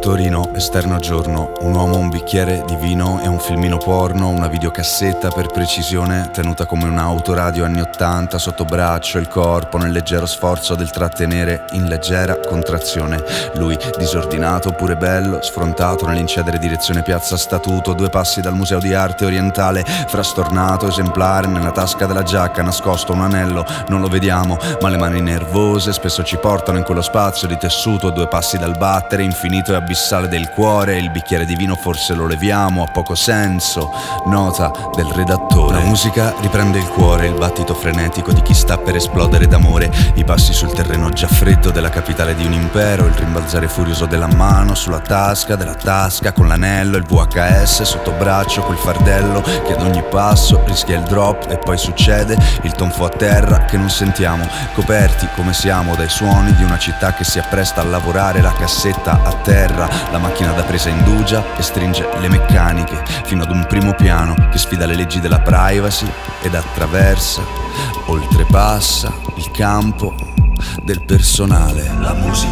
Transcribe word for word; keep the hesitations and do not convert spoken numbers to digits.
Torino, esterno giorno, un uomo, un bicchiere di vino e un filmino porno, una videocassetta per precisione, tenuta come un'autoradio anni ottanta, sotto braccio, il corpo nel leggero sforzo del trattenere in leggera contrazione. Lui, disordinato, pure bello, sfrontato nell'incedere direzione piazza Statuto, due passi dal museo di arte orientale, frastornato, esemplare, nella tasca della giacca, nascosto un anello, non lo vediamo, ma le mani nervose spesso ci portano in quello spazio di tessuto, due passi dal battere, infinito e abissale del cuore, il bicchiere di vino forse lo leviamo, ha poco senso, nota del redattore. La musica riprende il cuore, il battito frenetico di chi sta per esplodere d'amore, i passi sul terreno già freddo della capitale di un impero, il rimbalzare furioso della mano sulla tasca, della tasca con l'anello, il V H S sotto braccio, quel fardello che ad ogni passo rischia il drop e poi succede il tonfo a terra che non sentiamo, coperti come siamo dai suoni di una città che si appresta a lavorare, la cassetta a terra, la macchina da presa indugia e stringe le meccaniche fino ad un primo piano che sfida le leggi della privacy ed attraversa, oltrepassa il campo del personale. La musica